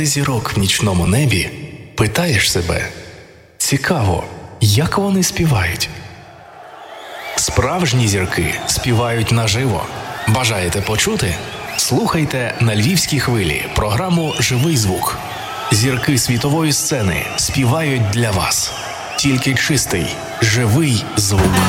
зірок в нічному небі, питаєш себе: цікаво, як вони співають? Справжні зірки співають наживо. Бажаєте почути? Слухайте на Львівській хвилі програму «Живий звук». Зірки світової сцени співають для вас. Тільки чистий, живий звук.